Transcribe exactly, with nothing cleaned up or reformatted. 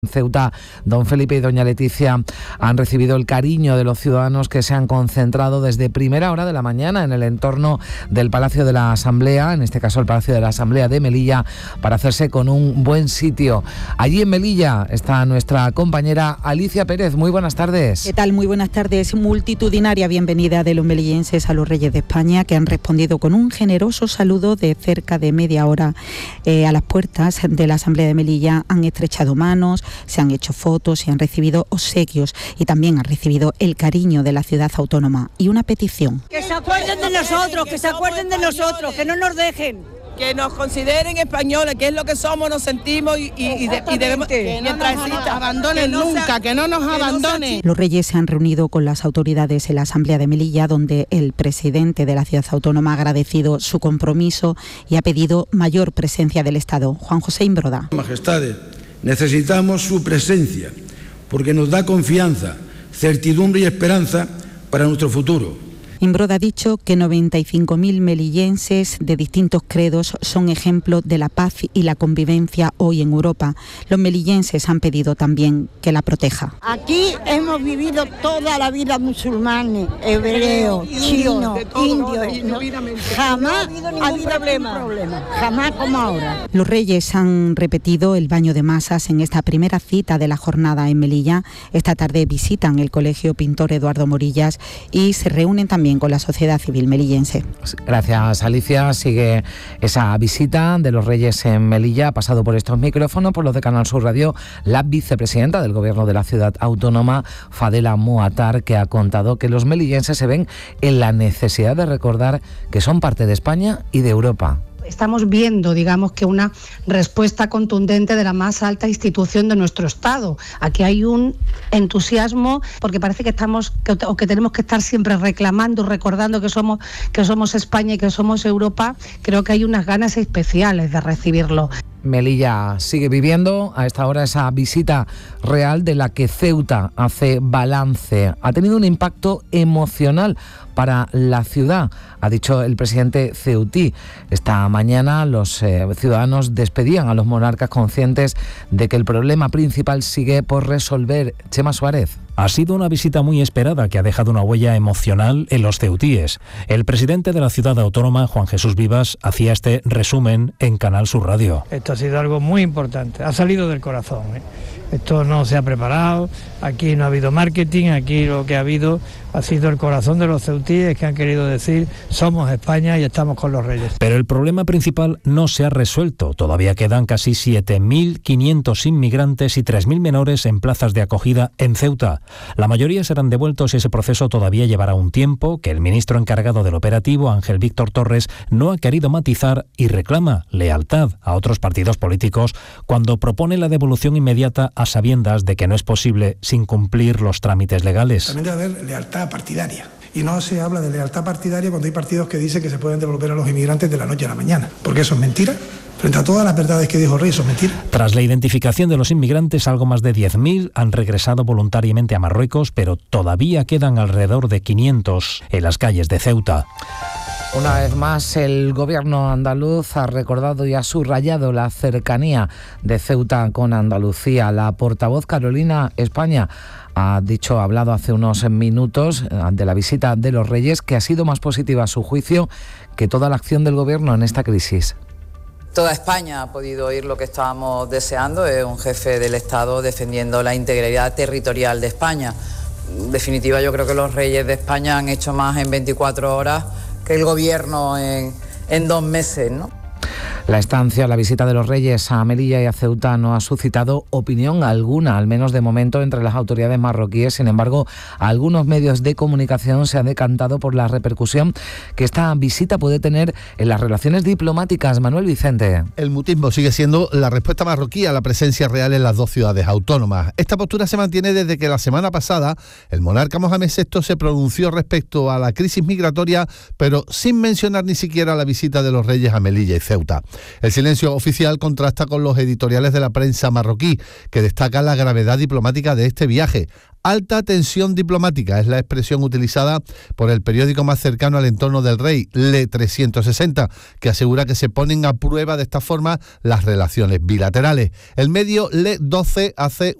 Ceuta, don Felipe y doña Leticia han recibido el cariño de los ciudadanos que se han concentrado desde primera hora de la mañana en el entorno del Palacio de la Asamblea, en este caso el Palacio de la Asamblea de Melilla, para hacerse con un buen sitio. Allí en Melilla está nuestra compañera Alicia Pérez. Muy buenas tardes. ¿Qué tal? Muy buenas tardes. Multitudinaria bienvenida de los melillenses a los Reyes de España, que han respondido con un generoso saludo de cerca de media hora eh, a las puertas de la Asamblea de Melilla. Han estrechado manos, se han hecho fotos y han recibido obsequios, y también han recibido el cariño de la ciudad autónoma y una petición. Que se acuerden de nosotros, que se acuerden de nosotros, que no nos dejen. Que nos consideren españoles, que es lo que somos, nos sentimos y, y, y, de, y debemos... Que no nos abandonen nunca, que no nos abandonen. Los Reyes se han reunido con las autoridades en la Asamblea de Melilla, donde el presidente de la ciudad autónoma ha agradecido su compromiso y ha pedido mayor presencia del Estado. Juan José Imbroda. Majestades, necesitamos su presencia porque nos da confianza, certidumbre y esperanza para nuestro futuro. Imbroda ha dicho que noventa y cinco mil melillenses de distintos credos son ejemplo de la paz y la convivencia hoy en Europa. Los melillenses han pedido también que la proteja. Aquí hemos vivido toda la vida musulmanes, hebreos, chinos, indios. No, jamás ha habido ningún problema. problema, jamás como ahora. Los Reyes han repetido el baño de masas en esta primera cita de la jornada en Melilla. Esta tarde visitan el Colegio Pintor Eduardo Morillas y se reúnen también con la sociedad civil melillense. Gracias, Alicia. Sigue esa visita de los Reyes en Melilla. Ha pasado por estos micrófonos, por los de Canal Sur Radio, la vicepresidenta del Gobierno de la Ciudad Autónoma, Fadela Moatar, que ha contado que los melillenses se ven en la necesidad de recordar que son parte de España y de Europa. Estamos viendo, digamos, que una respuesta contundente de la más alta institución de nuestro Estado. Aquí hay un entusiasmo porque parece que estamos que, o que tenemos que estar siempre reclamando, recordando que somos que somos España y que somos Europa. Creo que hay unas ganas especiales de recibirlo. Melilla sigue viviendo a esta hora esa visita real de la que Ceuta hace balance. Ha tenido un impacto emocional para la ciudad, ha dicho el presidente ceutí. Esta mañana los eh, ciudadanos despedían a los monarcas conscientes de que el problema principal sigue por resolver. Chema Suárez. Ha sido una visita muy esperada que ha dejado una huella emocional en los ceutíes. El presidente de la ciudad autónoma, Juan Jesús Vivas, hacía este resumen en Canal Sur Radio. Esto ha sido algo muy importante, ha salido del corazón, ¿eh? Esto no se ha preparado, aquí no ha habido marketing, aquí lo que ha habido ha sido el corazón de los ceutíes que han querido decir somos España y estamos con los Reyes. Pero el problema principal no se ha resuelto. Todavía quedan casi siete mil quinientos inmigrantes y tres mil menores en plazas de acogida en Ceuta. La mayoría serán devueltos y ese proceso todavía llevará un tiempo que el ministro encargado del operativo, Ángel Víctor Torres, no ha querido matizar y reclama lealtad a otros partidos políticos cuando propone la devolución inmediata a sabiendas de que no es posible sin cumplir los trámites legales. También debe haber lealtad partidaria. Y no se habla de lealtad partidaria cuando hay partidos que dicen que se pueden devolver a los inmigrantes de la noche a la mañana. Porque eso es mentira. Frente a todas las verdades que dijo el rey, eso es mentira. Tras la identificación de los inmigrantes, algo más de diez mil han regresado voluntariamente a Marruecos, pero todavía quedan alrededor de quinientos en las calles de Ceuta. Una vez más, el gobierno andaluz ha recordado y ha subrayado la cercanía de Ceuta con Andalucía. La portavoz Carolina España ha dicho, ha hablado hace unos minutos de la visita de los Reyes, que ha sido más positiva a su juicio que toda la acción del gobierno en esta crisis. Toda España ha podido oír lo que estábamos deseando, es un jefe del Estado defendiendo la integridad territorial de España. En definitiva, yo creo que los Reyes de España han hecho más en veinticuatro horas que el gobierno en, en dos meses, ¿no? La estancia, la visita de los Reyes a Melilla y a Ceuta no ha suscitado opinión alguna, al menos de momento, entre las autoridades marroquíes. Sin embargo, algunos medios de comunicación se han decantado por la repercusión que esta visita puede tener en las relaciones diplomáticas. Manuel Vicente. El mutismo sigue siendo la respuesta marroquí a la presencia real en las dos ciudades autónomas. Esta postura se mantiene desde que la semana pasada el monarca Mohamed sexto se pronunció respecto a la crisis migratoria, pero sin mencionar ni siquiera la visita de los Reyes a Melilla y Ceuta. El silencio oficial contrasta con los editoriales de la prensa marroquí, que destacan la gravedad diplomática de este viaje. Alta tensión diplomática es la expresión utilizada por el periódico más cercano al entorno del rey, Le trescientos sesenta, que asegura que se ponen a prueba de esta forma las relaciones bilaterales. El medio Le doce hace